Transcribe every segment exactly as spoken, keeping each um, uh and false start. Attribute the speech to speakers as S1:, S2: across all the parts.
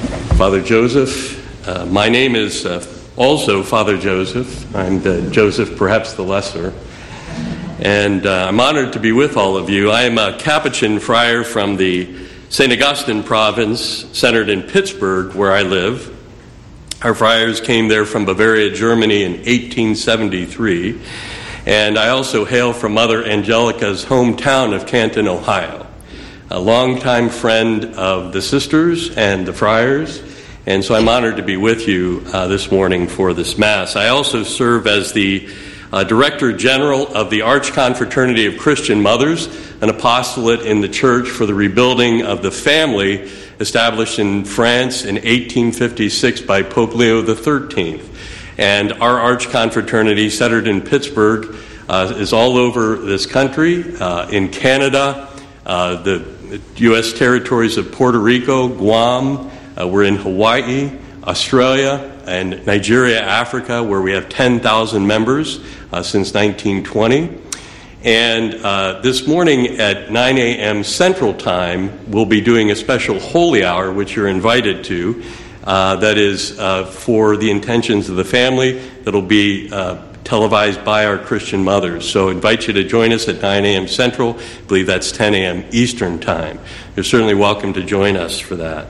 S1: Father Joseph. Uh, my name is uh, also Father Joseph. I'm the Joseph, perhaps the lesser. And uh, I'm honored to be with all of you. I am a Capuchin friar from the Saint Augustine province, centered in Pittsburgh, where I live. Our friars came there from Bavaria, Germany in eighteen seventy-three. And I also hail from Mother Angelica's hometown of Canton, Ohio. A longtime friend of the sisters and the friars, and so I'm honored to be with you uh, this morning for this Mass. I also serve as the uh, Director General of the Archconfraternity of Christian Mothers, an apostolate in the Church for the rebuilding of the family established in France in eighteen fifty-six by Pope Leo the thirteenth. And our Archconfraternity, centered in Pittsburgh, uh, is all over this country, uh, in Canada, uh, the U S territories of Puerto Rico, Guam, uh, we're in Hawaii, Australia, and Nigeria, Africa, where we have ten thousand members uh, since nineteen twenty. And uh, this morning at nine a.m. Central Time, we'll be doing a special Holy Hour, which you're invited to, uh, that is uh, for the intentions of the family, that'll be uh, televised by our Christian mothers. So I invite you to join us at nine a.m. Central. I believe that's ten a.m. Eastern Time. You're certainly welcome to join us for that.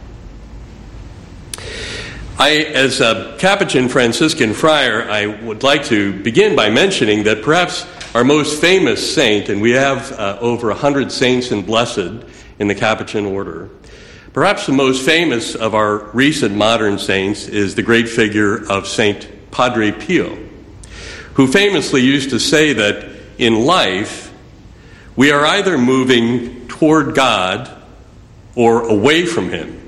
S1: I, as a Capuchin Franciscan friar, I would like to begin by mentioning that perhaps our most famous saint, and we have uh, over one hundred saints and blessed in the Capuchin order, perhaps the most famous of our recent modern saints is the great figure of Saint Padre Pio, who famously used to say that in life, we are either moving toward God or away from Him.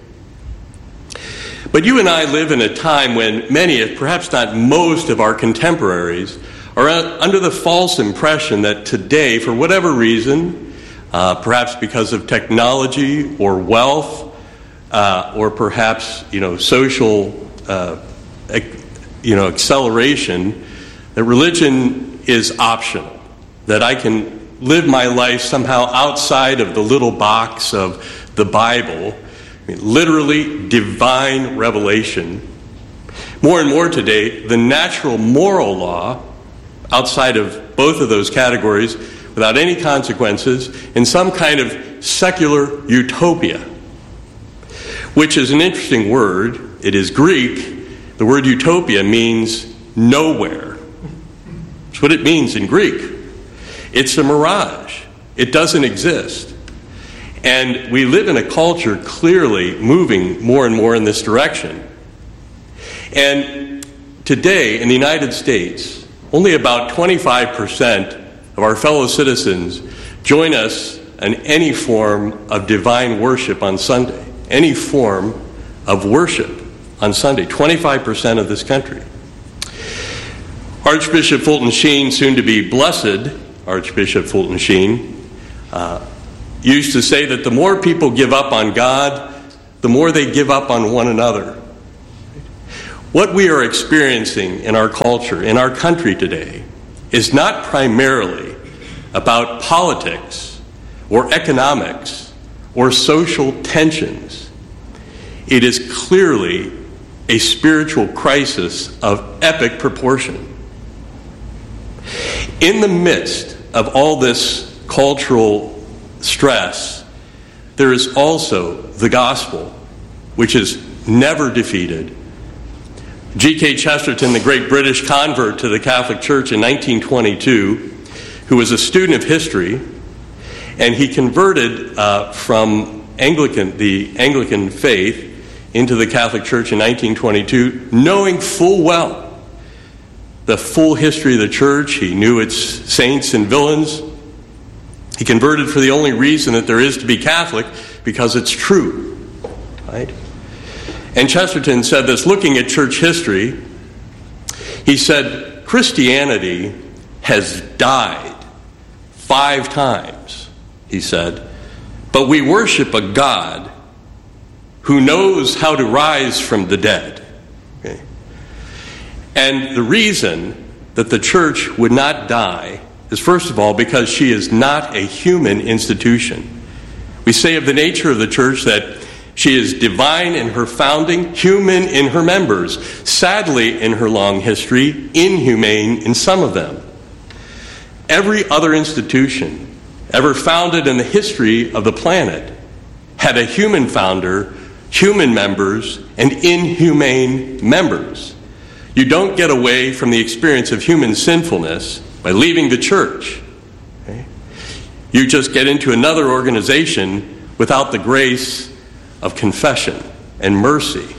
S1: But you and I live in a time when many, if perhaps not most, of our contemporaries are under the false impression that today, for whatever reason, uh, perhaps because of technology or wealth, uh, or perhaps, you know, social, uh, you know, acceleration, that religion is optional, that I can live my life somehow outside of the little box of the Bible. I mean, literally divine revelation. More and more today, the natural moral law, outside of both of those categories, without any consequences, in some kind of secular utopia, which is an interesting word. It is Greek. The word utopia means nowhere. That's what it means in Greek. It's a mirage. It doesn't exist. And we live in a culture clearly moving more and more in this direction. And today in the United States, only about twenty-five percent of our fellow citizens join us in any form of divine worship on Sunday. Any form of worship on Sunday. twenty-five percent of this country. Archbishop Fulton Sheen, soon to be blessed Archbishop Fulton Sheen, uh, used to say that the more people give up on God, the more they give up on one another. What we are experiencing in our culture, in our country today, is not primarily about politics or economics or social tensions. It is clearly a spiritual crisis of epic proportion. In the midst of all this cultural stress, there is also the gospel, which is never defeated. G K Chesterton, the great British convert to the Catholic Church in nineteen twenty-two, who was a student of history, and he converted uh, from Anglican, the Anglican faith into the Catholic Church in nineteen twenty-two, knowing full well the full history of the church. He knew its saints and villains. He converted for the only reason that there is to be Catholic, because it's true, right? And Chesterton said this, looking at church history, he said, Christianity has died five times, he said, but we worship a God who knows how to rise from the dead. Okay? And the reason that the church would not die is, first of all, because she is not a human institution. We say of the nature of the church that She is divine in her founding, human in her members, sadly in her long history, inhumane in some of them. Every other institution ever founded in the history of the planet had a human founder, human members, and inhumane members. You don't get away from the experience of human sinfulness by leaving the church. Okay? You just get into another organization without the grace of confession and mercy.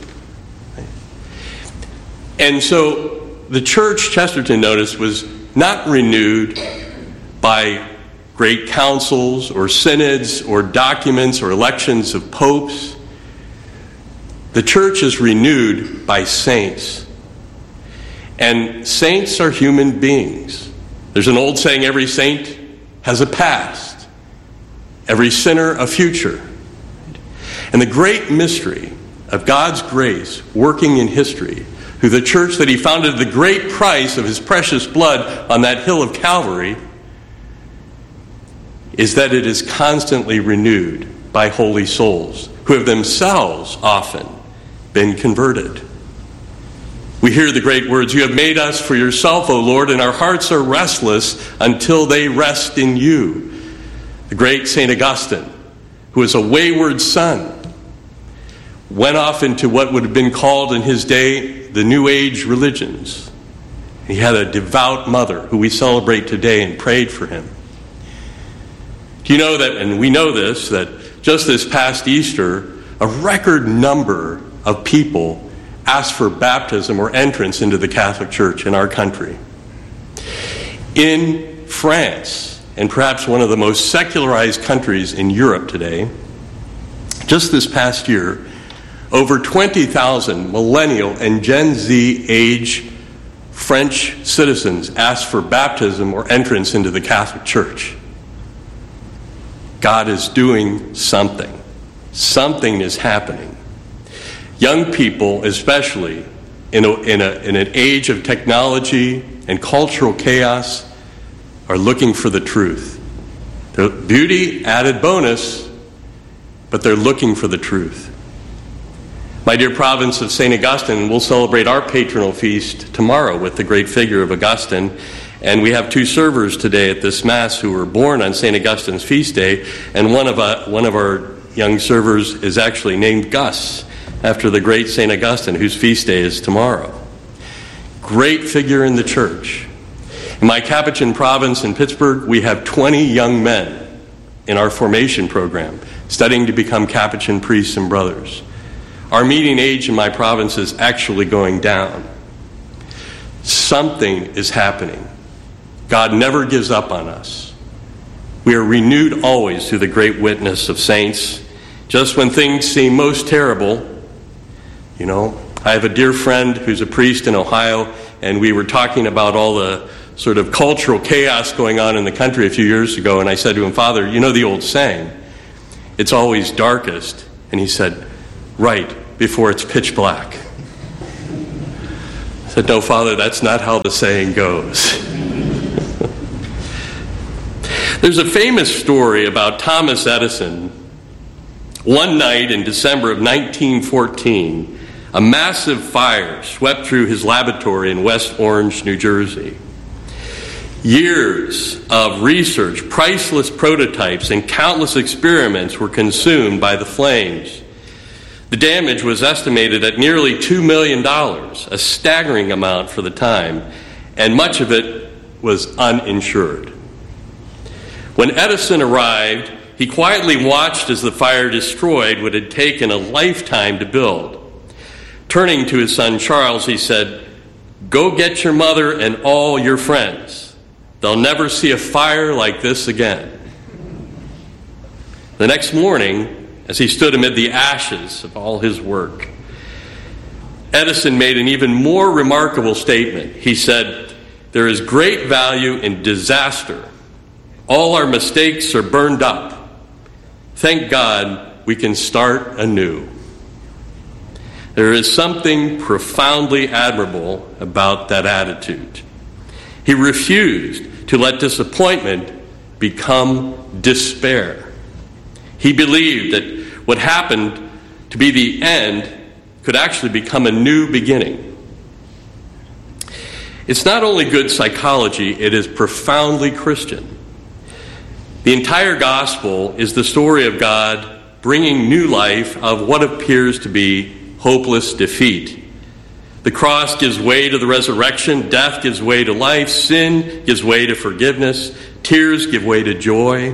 S1: And so the church, Chesterton noticed, was not renewed by great councils or synods or documents or elections of popes. The church is renewed by saints. And saints are human beings. There's an old saying, every saint has a past, every sinner a future. And the great mystery of God's grace working in history through the church that he founded at the great price of his precious blood on that hill of Calvary is that it is constantly renewed by holy souls who have themselves often been converted. We hear the great words, "You have made us for yourself, O Lord, and our hearts are restless until they rest in you." The great Saint Augustine, who was a wayward son, went off into what would have been called in his day the New Age religions. He had a devout mother who we celebrate today and prayed for him. Do you know that, and we know this, that just this past Easter, a record number of people asked for baptism or entrance into the Catholic Church in our country. In France, and perhaps one of the most secularized countries in Europe today, just this past year, over twenty thousand millennial and Gen Z age French citizens asked for baptism or entrance into the Catholic Church. God is doing something. Something is happening. Young people, especially in, a, in, a, in an age of technology and cultural chaos, are looking for the truth. The beauty, added bonus, but they're looking for the truth. My dear province of Saint Augustine, we'll celebrate our patronal feast tomorrow with the great figure of Augustine. And we have two servers today at this Mass who were born on Saint Augustine's feast day. And one of, uh, one of our young servers is actually named Gus, after the great Saint Augustine, whose feast day is tomorrow. Great figure in the church. In my Capuchin province in Pittsburgh, we have twenty young men in our formation program studying to become Capuchin priests and brothers. Our median age in my province is actually going down. Something is happening. God never gives up on us. We are renewed always through the great witness of saints. Just when things seem most terrible, you know, I have a dear friend who's a priest in Ohio, and we were talking about all the sort of cultural chaos going on in the country a few years ago, and I said to him, "Father, you know the old saying, it's always darkest." And he said, "Right, before it's pitch black." I said, "No, Father, that's not how the saying goes." There's a famous story about Thomas Edison. One night in December of nineteen fourteen, a massive fire swept through his laboratory in West Orange, New Jersey. Years of research, priceless prototypes, and countless experiments were consumed by the flames. The damage was estimated at nearly two million dollars, a staggering amount for the time, and much of it was uninsured. When Edison arrived, he quietly watched as the fire destroyed what had taken a lifetime to build. Turning to his son Charles, he said, "Go get your mother and all your friends. They'll never see a fire like this again." The next morning, as he stood amid the ashes of all his work, Edison made an even more remarkable statement. He said, "There is great value in disaster. All our mistakes are burned up. Thank God we can start anew." There is something profoundly admirable about that attitude. He refused to let disappointment become despair. He believed that what happened to be the end could actually become a new beginning. It's not only good psychology, it is profoundly Christian. The entire gospel is the story of God bringing new life of what appears to be hopeless defeat. The cross gives way to the resurrection, death gives way to life, sin gives way to forgiveness, tears give way to joy.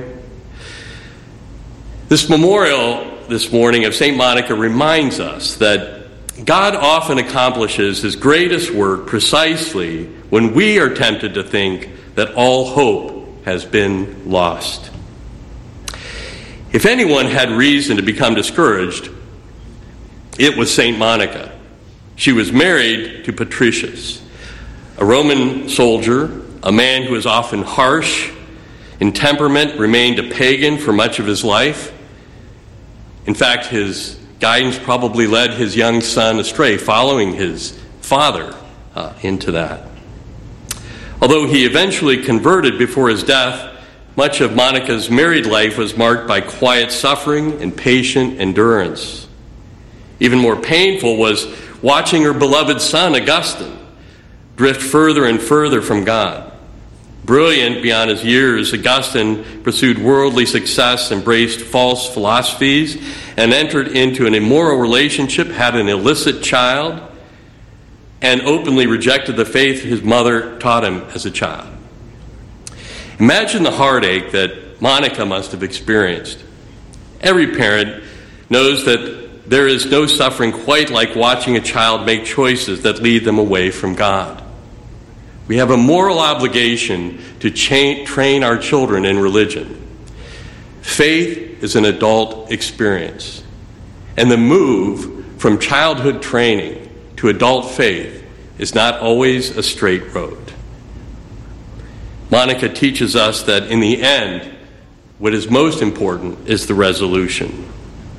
S1: This memorial this morning of Saint Monica reminds us that God often accomplishes his greatest work precisely when we are tempted to think that all hope has been lost. If anyone had reason to become discouraged, it was Saint Monica. She was married to Patricius, a Roman soldier, a man who was often harsh in temperament, remained a pagan for much of his life. In fact, his guidance probably led his young son astray, following his father uh, into that. Although he eventually converted before his death, much of Monica's married life was marked by quiet suffering and patient endurance. Even more painful was watching her beloved son, Augustine, drift further and further from God. Brilliant beyond his years, Augustine pursued worldly success, embraced false philosophies, and entered into an immoral relationship, had an illicit child, and openly rejected the faith his mother taught him as a child. Imagine the heartache that Monica must have experienced. Every parent knows that there is no suffering quite like watching a child make choices that lead them away from God. We have a moral obligation to cha- train our children in religion. Faith is an adult experience, and the move from childhood training to adult faith is not always a straight road. Monica teaches us that in the end, what is most important is the resolution.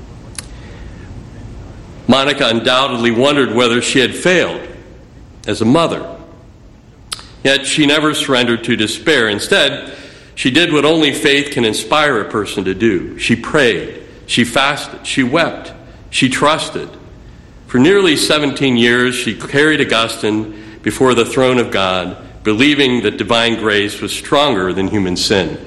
S1: Monica undoubtedly wondered whether she had failed as a mother. Yet she never surrendered to despair. Instead, she did what only faith can inspire a person to do. She prayed, she fasted, she wept, she trusted. For nearly seventeen years, she carried Augustine before the throne of God, believing that divine grace was stronger than human sin.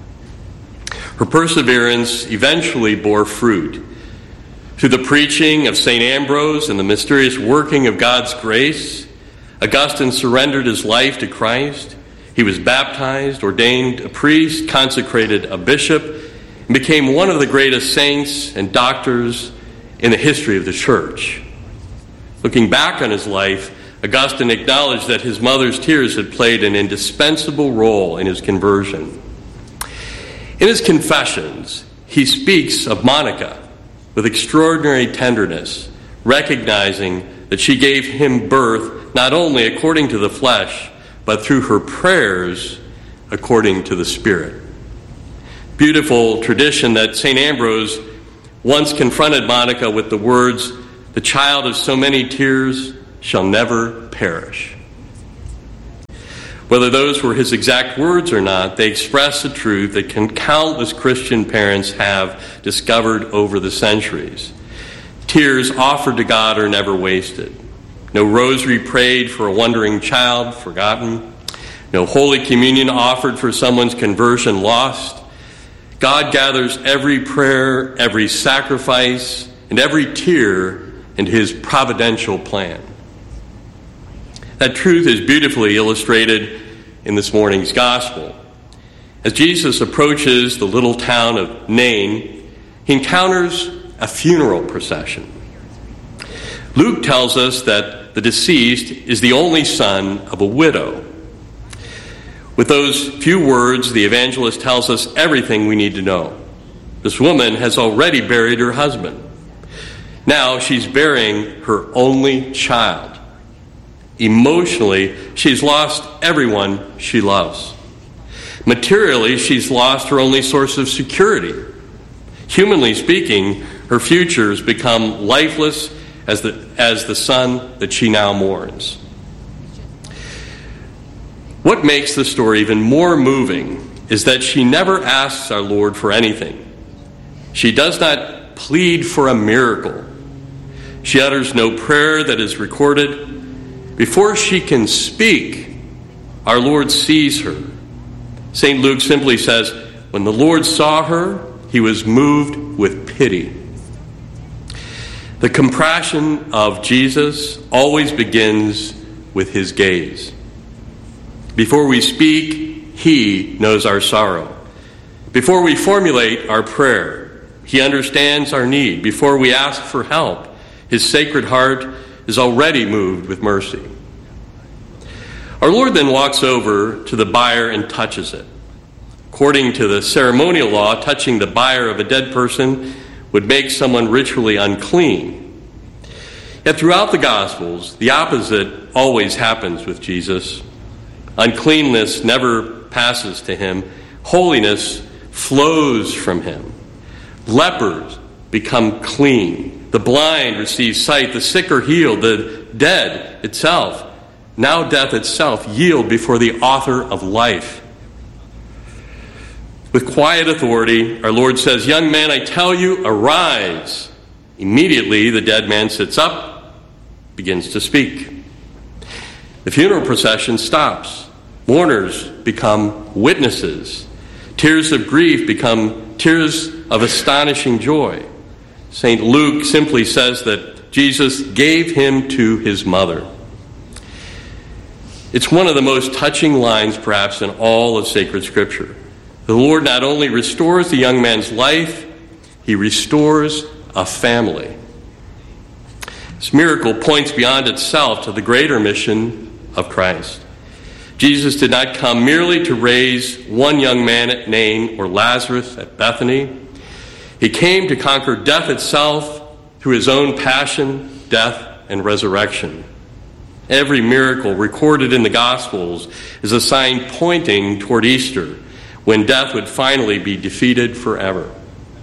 S1: Her perseverance eventually bore fruit. Through the preaching of Saint Ambrose and the mysterious working of God's grace, Augustine surrendered his life to Christ. He was baptized, ordained a priest, consecrated a bishop, and became one of the greatest saints and doctors in the history of the Church. Looking back on his life, Augustine acknowledged that his mother's tears had played an indispensable role in his conversion. In his Confessions, he speaks of Monica with extraordinary tenderness, recognizing that she gave him birth not only according to the flesh, but through her prayers according to the Spirit. Beautiful tradition that Saint Ambrose once confronted Monica with the words, "The child of so many tears shall never perish." Whether those were his exact words or not, they express a truth that countless Christian parents have discovered over the centuries. Tears offered to God are never wasted. No rosary prayed for a wandering child forgotten. No Holy Communion offered for someone's conversion lost. God gathers every prayer, every sacrifice, and every tear into his providential plan. That truth is beautifully illustrated in this morning's gospel. As Jesus approaches the little town of Nain, he encounters a funeral procession. Luke tells us that the deceased is the only son of a widow. With those few words, the evangelist tells us everything we need to know. This woman has already buried her husband. Now she's burying her only child. Emotionally, she's lost everyone she loves. Materially, she's lost her only source of security. Humanly speaking, her future has become lifeless as the, as the son that she now mourns. What makes the story even more moving is that she never asks our Lord for anything. She does not plead for a miracle She utters no prayer that is recorded. Before she can speak, our Lord sees her. Saint Luke simply says, when the Lord saw her, he was moved with pity. The compassion of Jesus always begins with his gaze. Before we speak, he knows our sorrow. Before we formulate our prayer, he understands our need. Before we ask for help, his sacred heart is already moved with mercy. Our Lord then walks over to the bier and touches it. According to the ceremonial law, touching the bier of a dead person would make someone ritually unclean. Yet throughout the Gospels, the opposite always happens with Jesus. Uncleanness never passes to him. Holiness flows from him. Lepers become clean. The blind receive sight. The sick are healed. The dead itself, now death itself, yield before the author of life. With quiet authority, our Lord says, young man, I tell you, arise. Immediately, the dead man sits up, begins to speak. The funeral procession stops. Mourners become witnesses. Tears of grief become tears of astonishing joy. Saint Luke simply says that Jesus gave him to his mother. It's one of the most touching lines, perhaps, in all of sacred Scripture. The Lord not only restores the young man's life, he restores a family. This miracle points beyond itself to the greater mission of Christ. Jesus did not come merely to raise one young man at Nain or Lazarus at Bethany. He came to conquer death itself through his own passion, death, and resurrection. Every miracle recorded in the Gospels is a sign pointing toward Easter, when death would finally be defeated forever.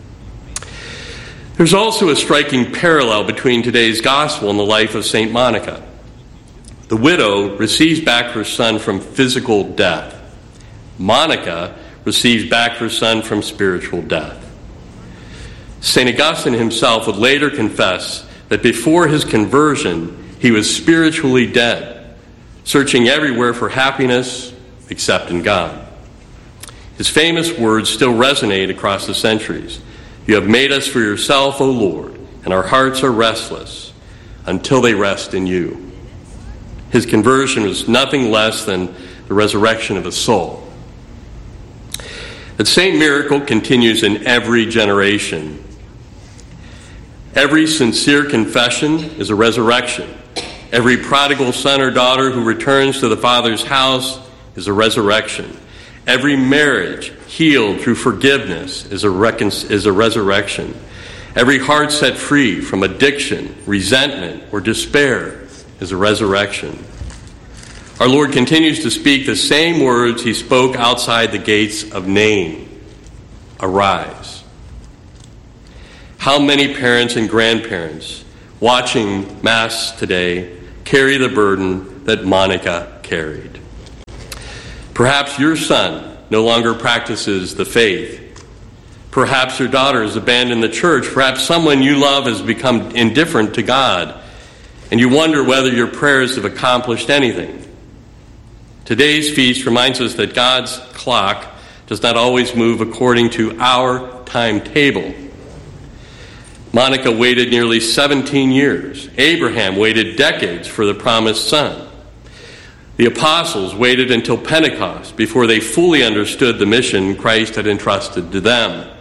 S1: There's also a striking parallel between today's gospel and the life of Saint Monica. The widow receives back her son from physical death. Monica receives back her son from spiritual death. Saint Augustine himself would later confess that before his conversion, he was spiritually dead, searching everywhere for happiness except in God. His famous words still resonate across the centuries. You have made us for yourself, O Lord, and our hearts are restless until they rest in you. His conversion was nothing less than the resurrection of a soul. The same miracle continues in every generation. Every sincere confession is a resurrection. Every prodigal son or daughter who returns to the Father's house is a resurrection. Every marriage healed through forgiveness is a, recon- is a resurrection. Every heart set free from addiction, resentment, or despair is a resurrection. Our Lord continues to speak the same words he spoke outside the gates of Nain. Arise. How many parents and grandparents watching Mass today carry the burden that Monica carried? Perhaps your son no longer practices the faith. Perhaps your daughter has abandoned the church. Perhaps someone you love has become indifferent to God, and you wonder whether your prayers have accomplished anything. Today's feast reminds us that God's clock does not always move according to our timetable. Monica waited nearly seventeen years. Abraham waited decades for the promised son. The apostles waited until Pentecost before they fully understood the mission Christ had entrusted to them.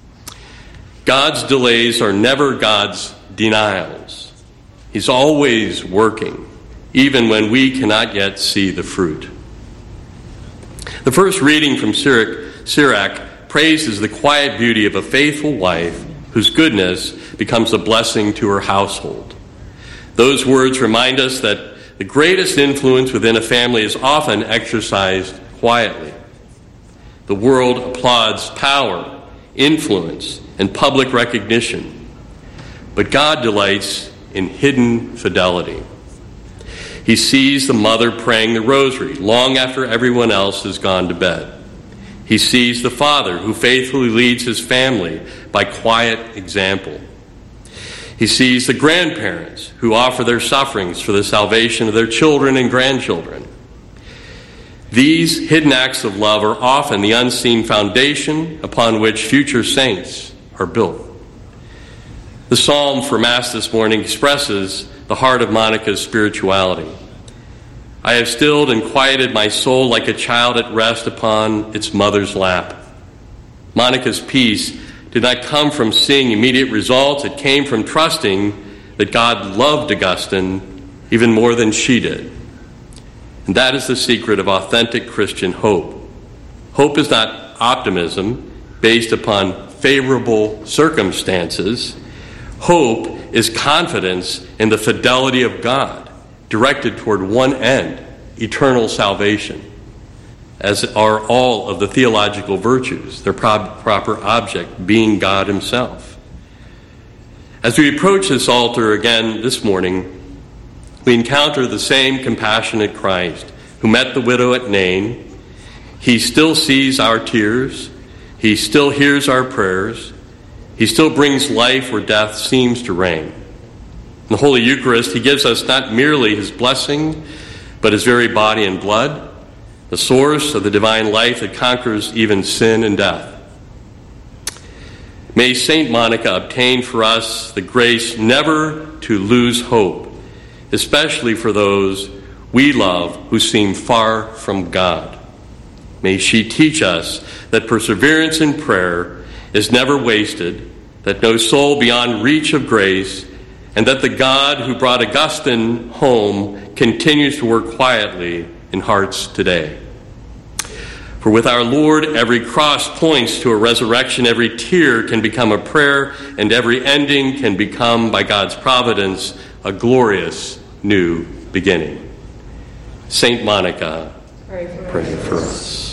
S1: God's delays are never God's denials. He's always working, even when we cannot yet see the fruit. The first reading from Sirach praises the quiet beauty of a faithful wife whose goodness becomes a blessing to her household. Those words remind us that the greatest influence within a family is often exercised quietly. The world applauds power, influence, and public recognition, but God delights in hidden fidelity. He sees the mother praying the rosary long after everyone else has gone to bed. He sees the father who faithfully leads his family by quiet example. He sees the grandparents who offer their sufferings for the salvation of their children and grandchildren. These hidden acts of love are often the unseen foundation upon which future saints are built. The psalm for Mass this morning expresses the heart of Monica's spirituality. I have stilled and quieted my soul like a child at rest upon its mother's lap. Monica's peace did not come from seeing immediate results. It came from trusting that God loved Augustine even more than she did. And that is the secret of authentic Christian hope. Hope is not optimism based upon favorable circumstances. Hope is confidence in the fidelity of God, directed toward one end, eternal salvation, as are all of the theological virtues, their pro- proper object being God himself. As we approach this altar again this morning, we encounter the same compassionate Christ who met the widow at Nain. He still sees our tears. He still hears our prayers. He still brings life where death seems to reign. In the Holy Eucharist, he gives us not merely his blessing, but his very body and blood, the source of the divine life that conquers even sin and death. May Saint Monica obtain for us the grace never to lose hope, especially for those we love who seem far from God. May she teach us that perseverance in prayer is never wasted, that no soul beyond reach of grace, and that the God who brought Augustine home continues to work quietly in hearts today. For with our Lord, every cross points to a resurrection, every tear can become a prayer, and every ending can become, by God's providence, a glorious new beginning. Saint Monica, pray for, pray for us.